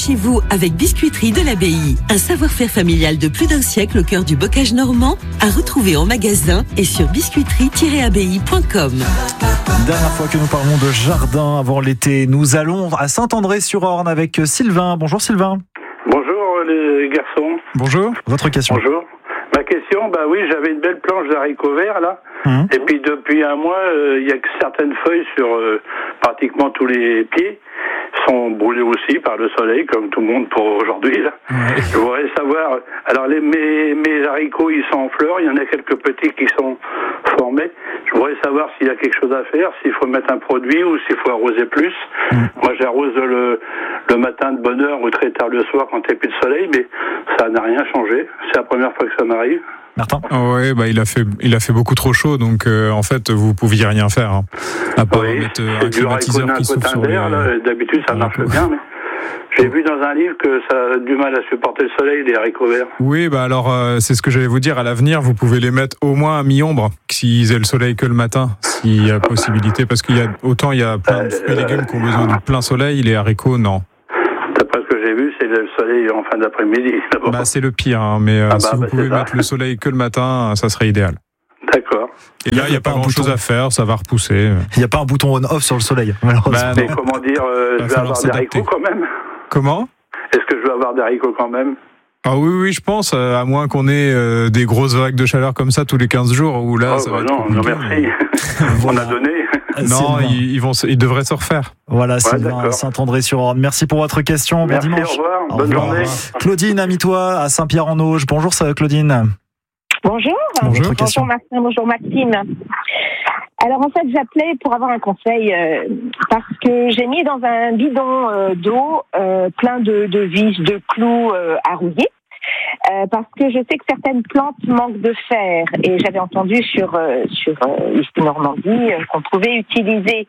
chez vous avec Biscuiterie de l'Abbaye. Un savoir-faire familial de plus d'un siècle au cœur du bocage normand, à retrouver en magasin et sur biscuiterie-abbaye.com. Dernière fois que nous parlons de jardin avant l'été, nous allons à Saint-André-sur-Orne avec Sylvain. Bonjour Sylvain. Bonjour les garçons. Bonjour. Votre question. Bonjour. Ma question, oui, j'avais une belle planche d'haricots verts là. Et puis depuis un mois, il y a que certaines feuilles sur pratiquement tous les pieds sont brûlées aussi par le soleil, comme tout le monde pour aujourd'hui là. Je voudrais savoir. Alors mes haricots, ils sont en fleurs. Il y en a quelques petits qui sont formés. Je voudrais savoir s'il y a quelque chose à faire, s'il faut mettre un produit ou s'il faut arroser plus. Moi, j'arrose le matin de bonne heure ou très tard le soir quand il n'y a plus de soleil, mais ça n'a rien changé. C'est la première fois que ça m'arrive. Martin. Ouais, il a fait beaucoup trop chaud, donc en fait vous pouviez rien faire. Hein, à part mettre un climatiseur qui souffle sur les... D'habitude ça marche bien, mais j'ai vu dans un livre que ça a du mal à supporter le soleil, les haricots verts. Oui, alors c'est ce que j'allais vous dire. À l'avenir, vous pouvez les mettre au moins à mi-ombre, s'ils aient le soleil que le matin, s'il y a possibilité, parce qu'il y a plein de fruits et légumes qui ont besoin de plein soleil, les haricots non. D'après ce que j'ai vu, c'est le soleil en fin d'après-midi. C'est le pire, hein, mais si vous pouvez mettre le soleil que le matin, ça serait idéal. D'accord. Et là, il n'y a pas grand-chose à faire, ça va repousser. Il n'y a pas un bouton on-off sur le soleil, malheureusement. Mais comment dire, je vais avoir des haricots quand même. Comment ? Est-ce que je vais avoir des haricots quand même ? Ah oui, je pense, à moins qu'on ait des grosses vagues de chaleur comme ça tous les 15 jours, où là, ça va être non, merci. On a donné. Non, ils devraient se refaire. Voilà, Sylvain, Saint-André-sur-Orne. Merci pour votre question. Merci, bon dimanche. Au revoir. Bonne journée. Claudine, amie-toi à Saint-Pierre-en-Auge. Bonjour, Claudine. Bonjour. Bonjour Martin, bonjour Maxime. Alors en fait, j'appelais pour avoir un conseil parce que j'ai mis dans un bidon d'eau plein de vis, de clous à rouiller. Parce que je sais que certaines plantes manquent de fer et j'avais entendu sur ici Normandie qu'on pouvait utiliser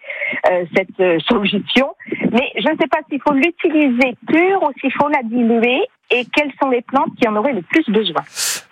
cette solution, mais je ne sais pas s'il faut l'utiliser pure ou s'il faut la diluer et quelles sont les plantes qui en auraient le plus besoin.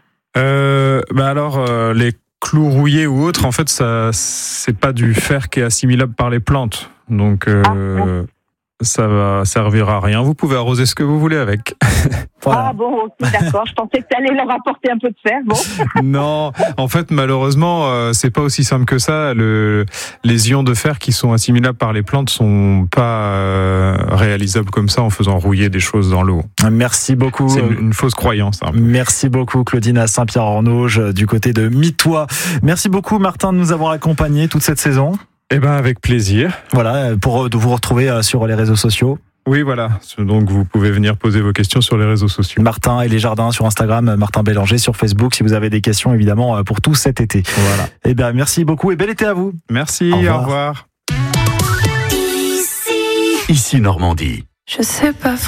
Les clous rouillés ou autres, en fait, ça c'est pas du fer qui est assimilable par les plantes, donc. Ça va servir à rien. Vous pouvez arroser ce que vous voulez avec. Voilà. Ah bon, ok, d'accord. Je pensais que ça allait leur apporter un peu de fer. Bon. Non, en fait, malheureusement, c'est pas aussi simple que ça. Les ions de fer qui sont assimilables par les plantes sont pas réalisables comme ça en faisant rouiller des choses dans l'eau. Merci beaucoup. C'est une fausse croyance. Hein. Merci beaucoup, Claudine, à Saint-Pierre-en-Auge, du côté de Mitois. Merci beaucoup, Martin, de nous avoir accompagnés toute cette saison. Avec plaisir. Voilà, pour vous retrouver sur les réseaux sociaux. Oui, voilà. Donc, vous pouvez venir poser vos questions sur les réseaux sociaux. Martin et les jardins sur Instagram, Martin Bélanger sur Facebook, si vous avez des questions, évidemment, pour tout cet été. Voilà. Merci beaucoup et bel été à vous. Merci, au revoir. Ici Normandie. Je sais pas